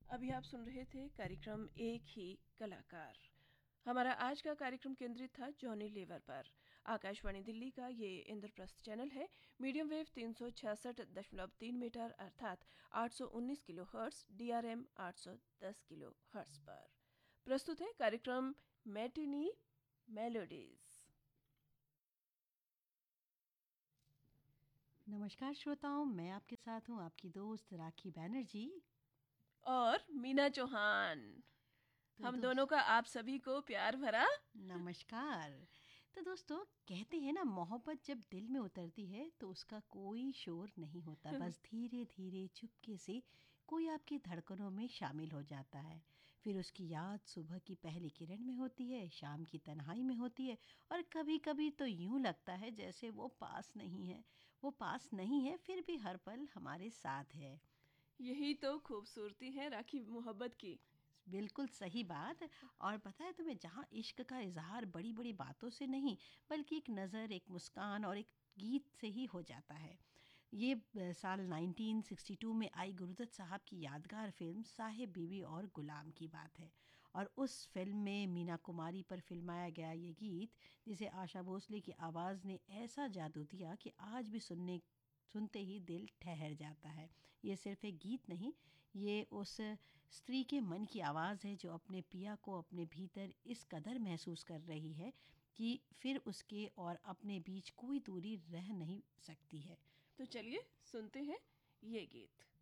अभी आप सुन रहे थे कार्यक्रम एक ही कलाकार। हमारा आज का कार्यक्रम केंद्रित था जॉनी लीवर पर। आकाशवाणी दिल्ली का ये इंद्रप्रस्थ चैनल है। मीडियम वेव 366.3 मीटर अर्थात 819 kilo hertz, DRM 810 kilo hertz पर। प्रस्तुत है कार्यक्रम मैटिनी मेलोडीज। नमस्कार श्रोताओं, मैं आपके साथ हूँ आपकी दोस्त राखी बैनर्जी। और मीना चौहान। तो हम दोनों दोस्त का आप सभी को प्यार भरा नमस्कार। तो दोस्तों, कहते हैं ना, मोहब्बत जब दिल में उतरती है तो उसका कोई शोर नहीं होता, बस धीरे धीरे चुपके से कोई आपकी धड़कनों में शामिल हो जाता है। फिर उसकी याद सुबह की पहली किरण में होती है, शाम की तन्हाई में होती है, और कभी कभी तो यूं लगता है जैसे वो पास नहीं है। वो पास नहीं है, फिर भी हर पल हमारे साथ है। यही तो खूबसूरती है राखी मोहब्बत की। बिल्कुल सही बात। और पता है तुम्हें, जहाँ इश्क का इजहार बड़ी बड़ी बातों से नहीं, बल्कि एक नज़र, एक मुस्कान और एक गीत से ही हो जाता है। ये साल 1962 में आई गुरुदत्त साहब की यादगार फिल्म साहिब बीवी और गुलाम की बात है। और उस फिल्म में मीना कुमारी पर फिल्माया गया ये गीत, जिसे आशा भोसले की आवाज़ ने ऐसा जादू दिया कि आज भी सुनते ही दिल ठहर जाता है। ये सिर्फ एक गीत नहीं, ये उस स्त्री के मन की आवाज़ है जो अपने पिया को अपने भीतर इस कदर महसूस कर रही है कि फिर उसके और अपने बीच कोई दूरी रह नहीं सकती है। तो चलिए सुनते हैं ये गीत।